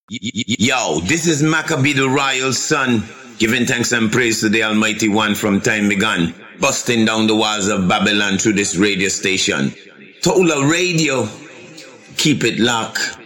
Yo, this is Maccabee the Royal Son, giving thanks and praise to the Almighty One from time begun, busting down the walls of Babylon through this radio station. Toula Radio, keep it locked.